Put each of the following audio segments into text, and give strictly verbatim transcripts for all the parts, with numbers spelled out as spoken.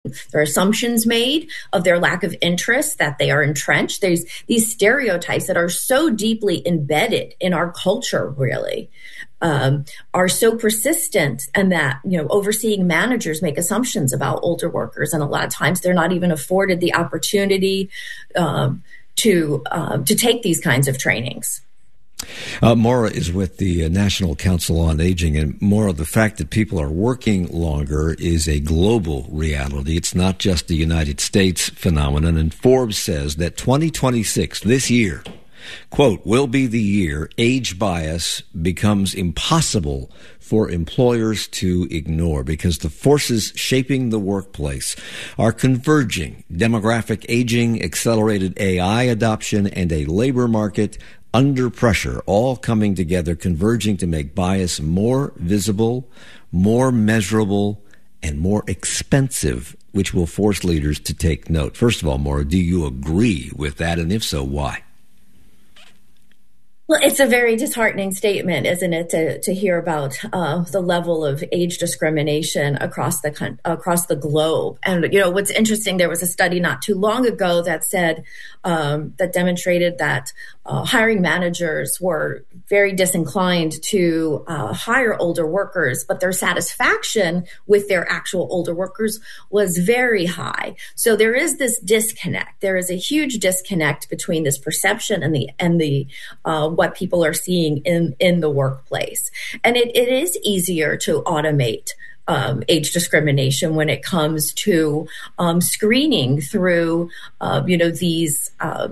there are assumptions made of their lack of interest, that they are entrenched. There's these stereotypes that are so deeply embedded in our culture, really, um, are so persistent, and that, you know, overseeing managers make assumptions about older workers. And a lot of times they're not even afforded the opportunity um, to uh, to take these kinds of trainings. Uh, Maura is with the uh, National Council on Aging, and Maura, the fact that people are working longer is a global reality. It's not just a United States phenomenon, and Forbes says that twenty twenty-six, this year, quote, will be the year age bias becomes impossible for employers to ignore because the forces shaping the workplace are converging: demographic aging, accelerated A I adoption, and a labor market under pressure, all coming together, converging to make bias more visible, more measurable, and more expensive, which will force leaders to take note. First of all, Maura, do you agree with that? And if so, why? Well, it's a very disheartening statement, isn't it, to, to hear about uh, the level of age discrimination across the across the globe. And, you know, what's interesting, there was a study not too long ago that said um, that demonstrated that uh, hiring managers were very disinclined to uh, hire older workers, but their satisfaction with their actual older workers was very high. So there is this disconnect. There is a huge disconnect between this perception and the and the uh, what people are seeing in, in the workplace. And it, it is easier to automate um, age discrimination when it comes to um, screening through, uh, you know, these uh,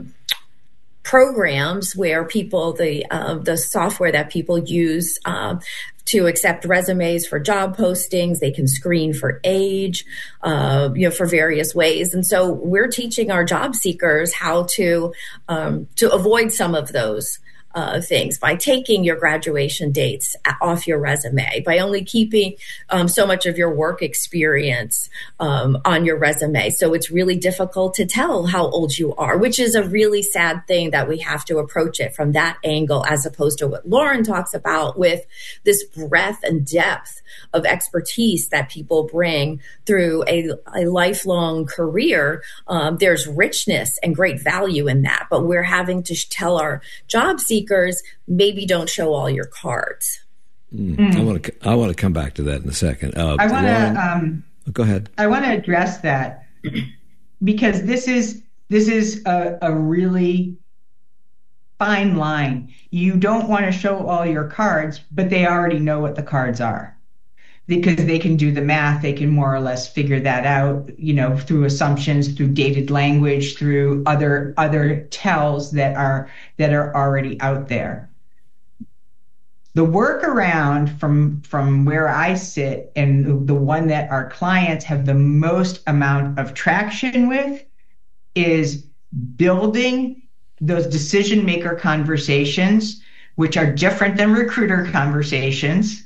programs where people, the uh, the software that people use uh, to accept resumes for job postings. They can screen for age, uh, you know, for various ways. And so we're teaching our job seekers how to um, to avoid some of those Uh, things by taking your graduation dates off your resume, by only keeping um, so much of your work experience um, on your resume. So it's really difficult to tell how old you are, which is a really sad thing that we have to approach it from that angle, as opposed to what Lauren talks about with this breadth and depth of expertise that people bring through a, a lifelong career. Um, there's richness and great value in that, but we're having to tell our job seekers, maybe don't show all your cards. Mm. Mm. I want to. I want to come back to that in a second. Uh, I want to. Um, go ahead. I want to address that because this is this is a, a really fine line. You don't want to show all your cards, but they already know what the cards are because they can do the math. They can more or less figure that out, you know, through assumptions, through dated language, through other other tells that are that are already out there. The workaround from from where I sit, and the one that our clients have the most amount of traction with, is building those decision maker conversations, which are different than recruiter conversations,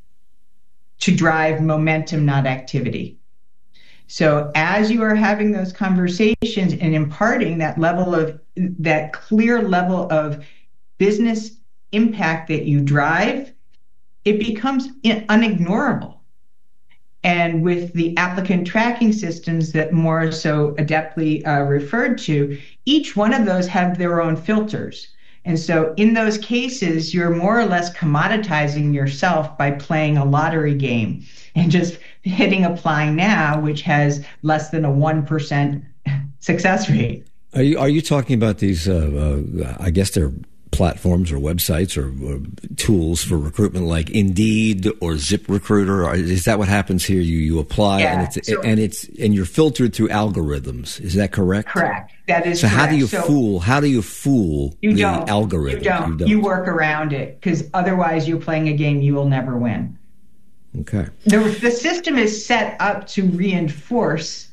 to drive momentum, not activity. So as you are having those conversations and imparting that level of, that clear level of business impact that you drive, it becomes unignorable. And with the applicant tracking systems that Maura so adeptly uh, referred to, each one of those have their own filters. And so in those cases, you're more or less commoditizing yourself by playing a lottery game and just hitting apply now, which has less than a one percent success rate. Are you, are you talking about these, uh, uh, I guess they're platforms or websites or, or tools for recruitment like Indeed or ZipRecruiter? Or is that what happens here? You you apply yeah, and it's so, and it's and you're filtered through algorithms. Is that correct? Correct. That is so correct. how do you so fool? How do you fool you the don't, algorithm? You don't. You don't. You work around it because otherwise you're playing a game you will never win. Okay. The the system is set up to reinforce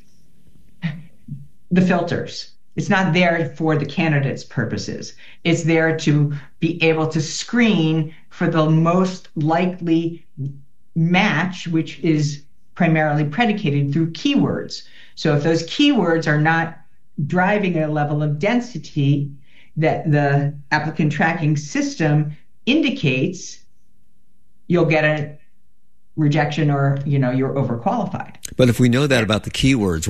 the filters. It's not there for the candidate's purposes. It's there to be able to screen for the most likely match, which is primarily predicated through keywords. So if those keywords are not driving a level of density that the applicant tracking system indicates, you'll get a rejection or, you know, you're overqualified. But if we know that about the keywords,